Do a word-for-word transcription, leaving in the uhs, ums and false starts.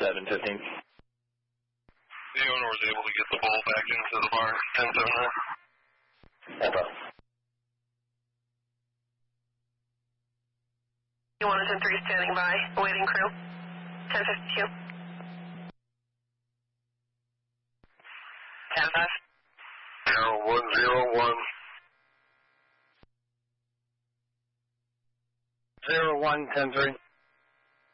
seven fifteen. The owner was able to get the bull back into the barn. ten seven nine. Alpha. one ten three standing by, awaiting crew. ten fifty-two. ten five. Zero one zero one. Zero one ten three.